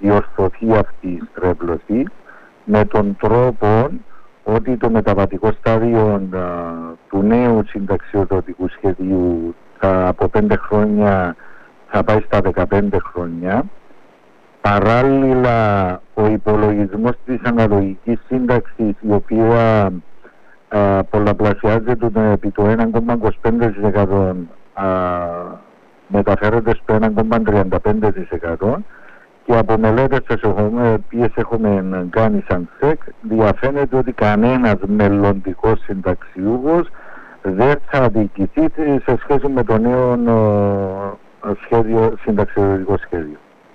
διορθωθεί αυτή η στρέβλωση με τον τρόπο ότι το μεταβατικό στάδιο του νέου συνταξιοδοτικού σχεδίου από 5 χρόνια θα πάει στα 15 χρόνια. Παράλληλα, ο υπολογισμός της αναλογικής σύνταξης, η οποία πολλαπλασιάζεται επί το 1,25%, μεταφέρονται στο 1,35%, και από μελέτες τις οποίες έχουμε κάνει σαν ΣΕΚ διαφαίνεται ότι κανένας μελλοντικός συνταξιούχος δεν θα αδικηθεί σε σχέση με το νέο συνταξιοδοτικό σχέδιο.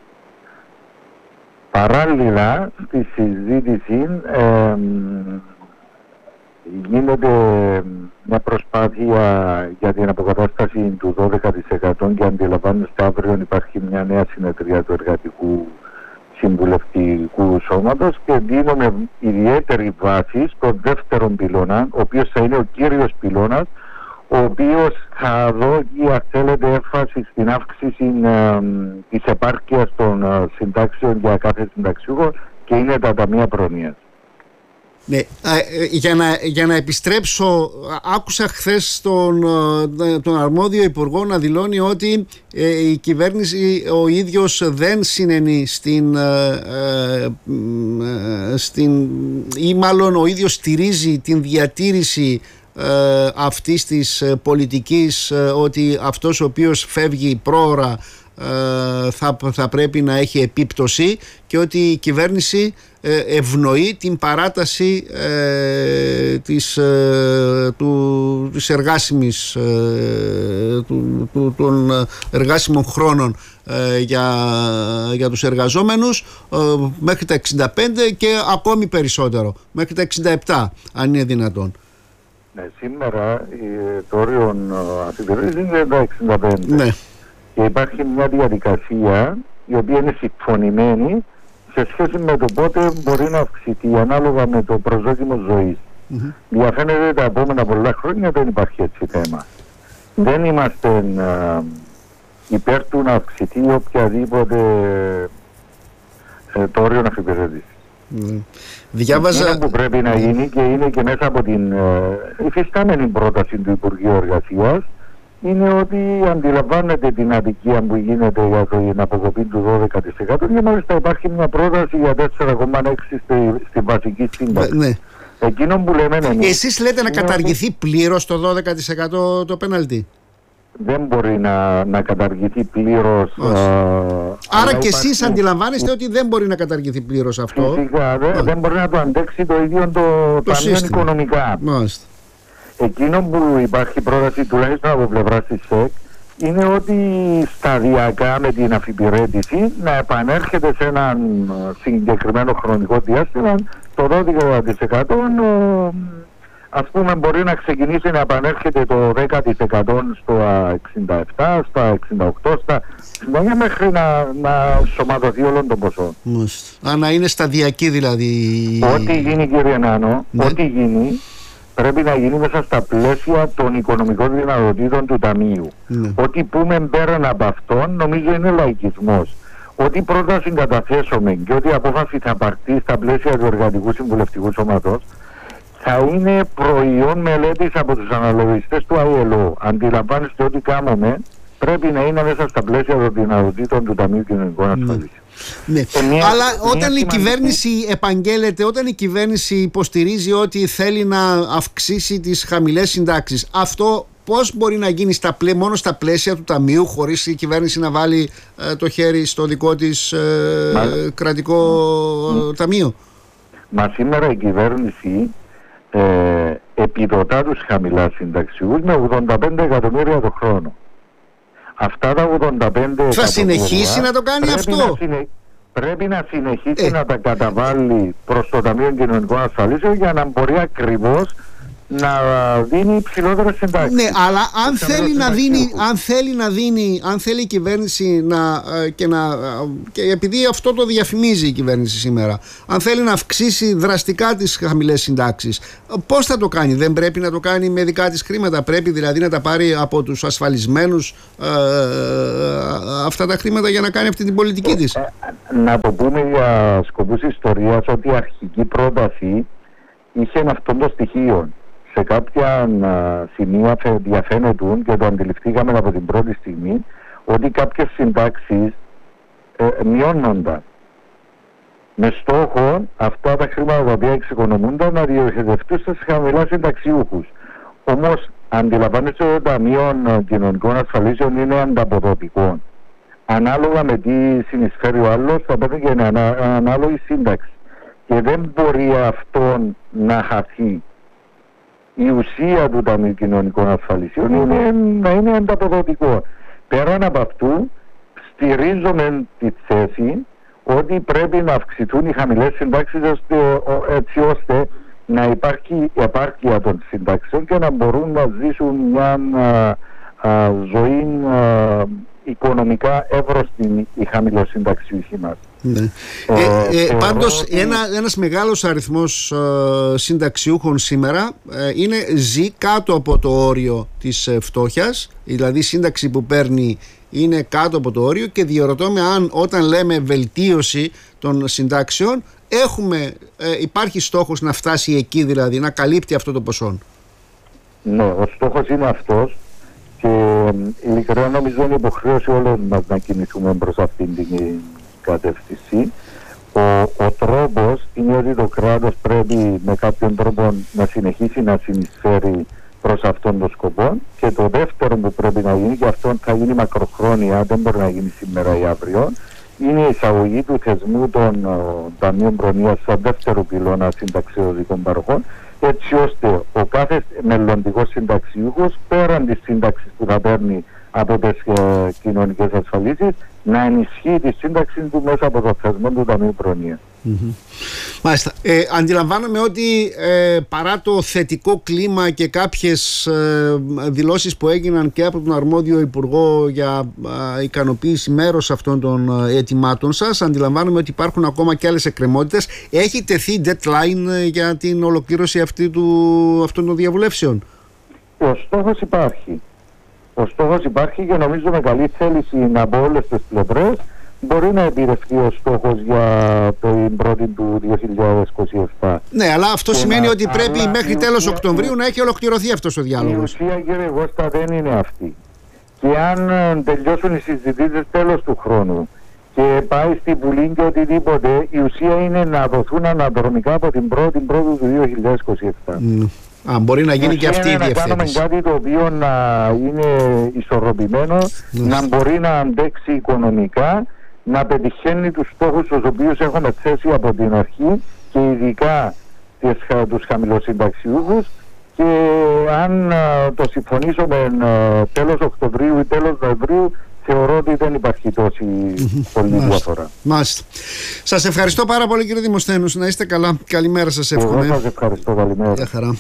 Παράλληλα, στη συζήτηση γίνεται μια προσπάθεια για την αποκατάσταση του 12% και αντιλαμβάνεστε αύριο υπάρχει μια νέα συνεδρία του Εργατικού Συμβουλευτικού Σώματος και δίνουμε ιδιαίτερη βάση στο δεύτερο πυλώνα, ο οποίος θα είναι ο κύριος πυλώνας, ο οποίος θα δώσει, αν θέλετε, έμφαση στην αύξηση της επάρκειας των συντάξεων για κάθε συνταξιούχο, και είναι τα ταμεία πρόνοιας. Ναι, για να επιστρέψω, άκουσα χθες τον αρμόδιο υπουργό να δηλώνει ότι η κυβέρνηση ο ίδιος δεν συνενεί ή μάλλον ο ίδιος στηρίζει την διατήρηση αυτής της πολιτικής, ότι αυτός ο οποίος φεύγει πρόωρα θα πρέπει να έχει επίπτωση, και ότι η κυβέρνηση ευνοεί την παράταση της εργάσιμης των εργάσιμων χρόνων για τους εργαζόμενους μέχρι τα 65 και ακόμη περισσότερο, μέχρι τα 67 αν είναι δυνατόν. Ναι, σήμερα το όριο αφιβερίζεται είναι τα 65. Ναι. Και υπάρχει μια διαδικασία η οποία είναι συμφωνημένη σε σχέση με το πότε μπορεί να αυξηθεί ανάλογα με το προσδόκιμο ζωής. Διαφαίνεται τα επόμενα πολλά χρόνια δεν υπάρχει έτσι θέμα. Δεν είμαστε υπέρ του να αυξηθεί οποιαδήποτε το όριο αφιβερίζεται. Διάβαζα... Αυτό που πρέπει να γίνει, και είναι και μέσα από την υφιστάμενη πρόταση του Υπουργείου Εργασίας, είναι ότι αντιλαμβάνεται την αδικία που γίνεται για την αποκοπή του 12% και μάλιστα υπάρχει μια πρόταση για 4,6% στη βασική σύνταξη. Ναι. Εκείνο που λέμε εσείς λέτε να καταργηθεί πλήρως το 12% το πέναλτι. Δεν μπορεί να καταργηθεί πλήρως. Άρα και εσείς αντιλαμβάνεστε ότι δεν μπορεί να καταργηθεί πλήρως αυτό. Φυσικά δεν μπορεί να το αντέξει το ίδιο το ταμείο οικονομικά. Μάλιστα. Εκείνο που υπάρχει πρόταση τουλάχιστον από πλευρά της ΣΕΚ είναι ότι σταδιακά με την αφιπηρέτηση να επανέρχεται σε έναν συγκεκριμένο χρονικό διάστημα το 12%, ας πούμε μπορεί να ξεκινήσει να επανέρχεται το 10% στο 67, στα 68, στα 69 μέχρι να σωματωθεί όλων των ποσών. Να είναι σταδιακή δηλαδή. Ό,τι γίνει, κύριε Νάνο, ναι, ό,τι γίνει πρέπει να γίνει μέσα στα πλαίσια των οικονομικών δυνατοτήτων του Ταμείου. Ό,τι πούμε πέραν από αυτόν νομίζω είναι λαϊκισμός. Ό,τι πρόταση καταθέσουμε και ό,τι απόφαση θα πάρθει στα πλαίσια του Εργατικού Συμβουλευτικού Σώματος θα είναι προϊόν μελέτης από τους αναλογιστές του ΑΕΛΟ. Αντιλαμβάνεστε ότι κάνουμε πρέπει να είναι μέσα στα πλαίσια των δυνατοτήτων του Ταμείου Κοινωνικών Ασφαλίσεων. Ναι. Αλλά όταν η κυβέρνηση επαγγέλλεται, όταν η κυβέρνηση υποστηρίζει ότι θέλει να αυξήσει τις χαμηλές συντάξεις, αυτό πώς μπορεί να γίνει μόνο στα πλαίσια του Ταμείου, χωρίς η κυβέρνηση να βάλει το χέρι στο δικό της κρατικό ταμείο? Μα σήμερα η κυβέρνηση επιδοτά τους χαμηλά συνταξιούς με 85 εκατομμύρια το χρόνο. Αυτά τα 85 θα συνεχίσει να το κάνει αυτό? Πρέπει να συνεχίσει να τα καταβάλει προς το Ταμείο Κοινωνικών Ασφαλίσεων για να μπορεί ακριβώς να δίνει υψηλότερες συντάξεις. Ναι, αλλά αν θέλει η κυβέρνηση και επειδή αυτό το διαφημίζει η κυβέρνηση σήμερα, αν θέλει να αυξήσει δραστικά τις χαμηλές συντάξεις, πώς θα το κάνει? Δεν πρέπει να το κάνει με δικά της χρήματα? Πρέπει δηλαδή να τα πάρει από τους ασφαλισμένους αυτά τα χρήματα για να κάνει αυτή την πολιτική της? Να το πούμε για σκοπούς ιστορίας ότι η αρχική πρόταση είχε αυτόν το στοιχείο. Σε κάποια σημεία διαφαίνεται και το αντιληφθήκαμε από την πρώτη στιγμή ότι κάποιες συντάξεις μειώνονταν με στόχο αυτά τα χρήματα τα οποία εξοικονομούνταν να διοχετευτούν στις χαμηλά συνταξιούχους. Όμως αντιλαμβάνεστε ότι το Ταμείο Κοινωνικών Ασφαλίσεων είναι ανταποδοτικό. Ανάλογα με τι συνεισφέρει ο άλλος θα πρέπει και να ανάλογη σύνταξη. Και δεν μπορεί αυτό να χαθεί. Η ουσία του Ταμείου Κοινωνικών Ασφαλίσεων είναι να είναι ανταποδοτικό. Πέραν από αυτού, στηρίζουμε τη θέση ότι πρέπει να αυξηθούν οι χαμηλές συντάξεις έτσι ώστε να υπάρχει επάρκεια των συντάξεων και να μπορούν να ζήσουν μια ζωή οικονομικά εύρωστη οι χαμηλοσυνταξιούχοι μας. Ναι. Πάντως ένας μεγάλος αριθμός συνταξιούχων σήμερα ζει κάτω από το όριο της φτώχειας, δηλαδή η σύνταξη που παίρνει είναι κάτω από το όριο, και διερωτώ με αν όταν λέμε βελτίωση των συντάξεων υπάρχει στόχος να φτάσει εκεί, δηλαδή να καλύπτει αυτό το ποσό. Ναι, ο στόχος είναι αυτός και ειλικρινά νομίζω είναι υποχρέωση όλων μας να κινηθούμε προς αυτήν την κατεύθυνση. Ο τρόπος είναι ότι το κράτος πρέπει με κάποιον τρόπο να συνεχίσει να συνεισφέρει προς αυτόν τον σκοπό, και το δεύτερο που πρέπει να γίνει, και αυτό θα γίνει μακροχρόνια, δεν μπορεί να γίνει σήμερα ή αύριο, είναι η εισαγωγή του θεσμού των ταμείων προνοίας σαν δεύτερο πυλώνα συνταξιοδοτικών παροχών, έτσι ώστε ο κάθε μελλοντικός συνταξιούχος πέραν της σύνταξης που θα παίρνει από τις κοινωνικές ασφαλίσεις να ενισχύει τη σύνταξη του μέσα από το θεσμό του Ταμείου Προνοίας. Μάλιστα. Αντιλαμβάνομαι ότι παρά το θετικό κλίμα και κάποιες δηλώσεις που έγιναν και από τον αρμόδιο Υπουργό για ικανοποίηση μέρος αυτών των αιτημάτων σας, αντιλαμβάνομαι ότι υπάρχουν ακόμα και άλλες εκκρεμότητες. Έχει τεθεί deadline για την ολοκλήρωση αυτών των διαβουλεύσεων? Ο στόχος υπάρχει και νομίζω με καλή θέληση από όλες τις πλευρές μπορεί να επηρευτεί ο στόχος για την 1η του 2027. Ναι, αλλά αυτό σημαίνει ότι πρέπει μέχρι τέλος Οκτωβρίου να έχει ολοκληρωθεί αυτός ο διάλογος. Η ουσία, κύριε Κώστα, δεν είναι αυτή. Και αν τελειώσουν οι συζητήσεις τέλος του χρόνου και πάει στη Βουλή και οτιδήποτε, η ουσία είναι να δοθούν αναδρομικά από την 1η του 2027. Μπορεί να γίνει και αυτή η διευθέτηση. Να κάνουμε κάτι το οποίο να είναι ισορροπημένο, να μπορεί να αντέξει οικονομικά, να πετυχαίνει τους στόχους τους οποίους έχουμε θέσει από την αρχή και ειδικά τους χαμηλοσυνταξιούχους, και αν το συμφωνήσουμε τέλος Οκτωβρίου ή τέλος Νοεμβρίου, θεωρώ ότι δεν υπάρχει τόση πολλή διαφορά. Μάλιστα. Σας ευχαριστώ πάρα πολύ, κύριε Δημοσθένους. Να είστε καλά. Καλημέρα σας εύχομαι. Εγώ σας ευχαριστώ. Καλημέρα. Γεια χαρά.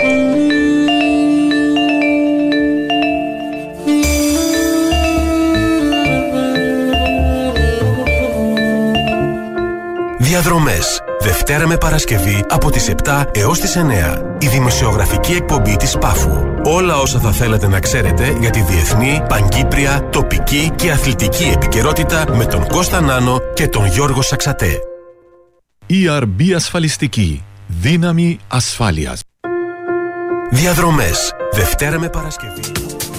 Διαδρομές. Δευτέρα με Παρασκευή από τις 7 έως τις 9. Η δημοσιογραφική εκπομπή της Πάφου. Όλα όσα θα θέλετε να ξέρετε για τη διεθνή, παγκύπρια, τοπική και αθλητική επικαιρότητα με τον Κώστα Νάνο και τον Γιώργο Σαξατέ. ERB Ασφαλιστική. Δύναμη ασφάλειας. Διαδρομές. Δευτέρα με Παρασκευή.